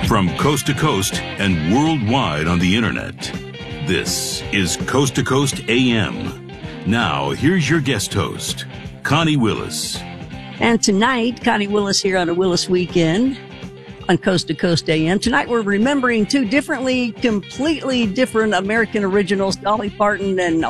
From coast to coast and worldwide on the internet, this is Coast to Coast AM. Now, here's your guest host, Connie Willis. And tonight, Connie Willis here on a Willis Weekend on Coast to Coast AM. Tonight, we're remembering two completely different American originals, Dolly Parton and